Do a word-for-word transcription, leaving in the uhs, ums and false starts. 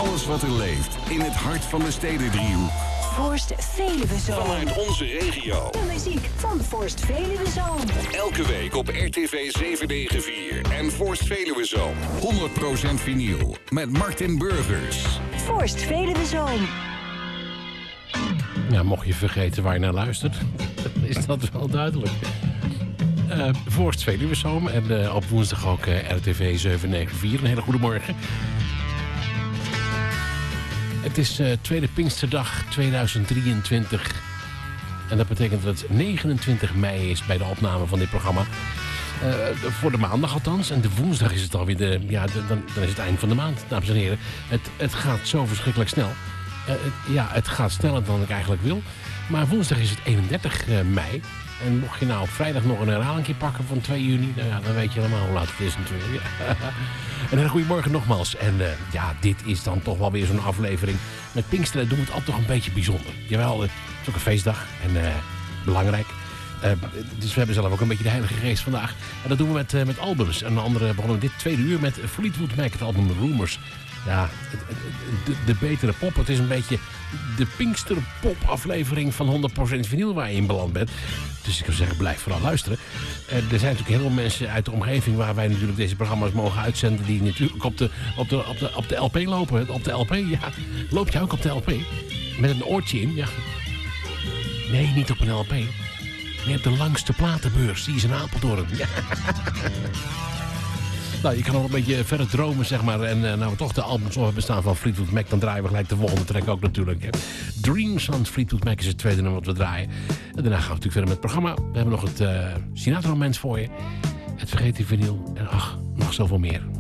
alles wat er leeft in het hart van de Stedendriehoek. Forst Veluwezoom. Vanuit onze regio. De muziek van Forst Veluwezoom. Elke week op R T V zevenhonderdvier en Forst Veluwezoom. honderd procent vinyl met Martin Burgers. Forst Veluwezoom. Ja, mocht je vergeten waar je naar luistert, is dat wel duidelijk. Uh, Forst Veluwezoom en uh, op woensdag ook uh, R T V zevenhonderdvier. Een hele goede morgen. Het is uh, tweede Pinksterdag tweeduizend drieëntwintig. En dat betekent dat het negenentwintig mei is bij de opname van dit programma. Uh, voor de maandag althans. En de woensdag is het alweer de, ja, de, dan, dan is het eind van de maand, dames en heren. Het, het gaat zo verschrikkelijk snel. Uh, het, ja, het gaat sneller dan ik eigenlijk wil. Maar woensdag is het eenendertig mei. En mocht je nou op vrijdag nog een herhaling pakken van twee juni... nou ja, dan weet je helemaal hoe laat het is natuurlijk. Ja. Een hele goede morgen nogmaals. En uh, ja, dit is dan toch wel weer zo'n aflevering. Met Pinksteren doen we het altijd toch een beetje bijzonder. Jawel, het is ook een feestdag en uh, belangrijk. Uh, dus we hebben zelf ook een beetje de heilige geest vandaag. En dat doen we met, uh, met albums. En de andere begonnen dit tweede uur met Fleetwood Mac, het album Rumors. Ja, de, de betere pop. Het is een beetje de Pinkster pop aflevering van honderd procent vinyl waar je in beland bent. Dus ik zou zeggen, blijf vooral luisteren. Uh, er zijn natuurlijk heel veel mensen uit de omgeving waar wij natuurlijk deze programma's mogen uitzenden, die natuurlijk op de, op de, op de, op de L P lopen. Op de L P, ja. Loop je ook op de L P? Met een oortje in, ja. Nee, niet op een L P. Je hebt de langste platenbeurs, die is in Apeldoorn. Ja. Nou, je kan nog een beetje verder dromen, zeg maar. En uh, nou we toch de albums op hebben staan van Fleetwood Mac, dan draaien we gelijk de volgende track ook natuurlijk. Hè. Dreams van Fleetwood Mac is het tweede nummer wat we draaien. En daarna gaan we natuurlijk verder met het programma. We hebben nog het uh, Sinatra-moment voor je. Het vergeet die vinyl. En ach, nog zoveel meer.